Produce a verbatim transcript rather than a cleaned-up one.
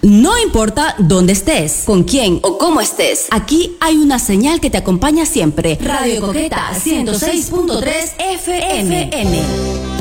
No importa dónde estés, con quién o cómo estés, aquí hay una señal que te acompaña siempre. Radio Coqueta ciento seis punto tres F M.